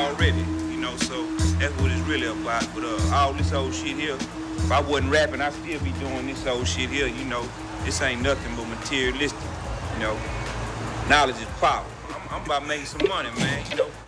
already, you know, so that's what it's really about. But all this old shit here, if I wasn't rapping, I'd still be doing this old shit here, you know. This ain't nothing but materialistic, you know. Knowledge is power. I'm about making some money, man, you know.